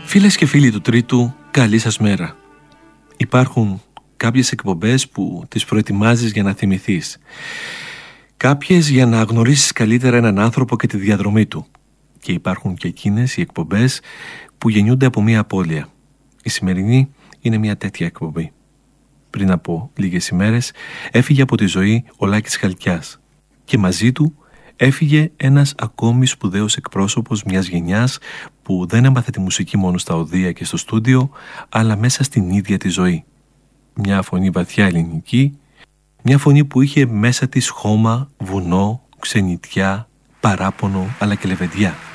Φίλες και φίλοι του Τρίτου, καλή σας μέρα. Υπάρχουν κάποιες εκπομπές που τις προετοιμάζεις για να θυμηθείς. Κάποιες για να γνωρίσεις καλύτερα έναν άνθρωπο και τη διαδρομή του. Και υπάρχουν και εκείνες οι εκπομπές που γεννιούνται από μία απώλεια. Η σημερινή είναι μία τέτοια εκπομπή. Πριν από λίγες ημέρες έφυγε από τη ζωή ο Λάκης Χαλκιάς και μαζί του έφυγε ένας ακόμη σπουδαίος εκπρόσωπος μιας γενιάς που δεν έμαθε τη μουσική μόνο στα οδεία και στο στούντιο, αλλά μέσα στην ίδια τη ζωή. Μια φωνή βαθιά ελληνική, μια φωνή που είχε μέσα της χώμα, βουνό, ξενιτιά, παράπονο αλλά και λεβεντιά.